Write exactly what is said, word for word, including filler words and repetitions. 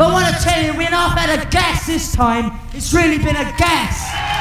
But I want to tell you, when I've had a gas this time, it's really been a gas.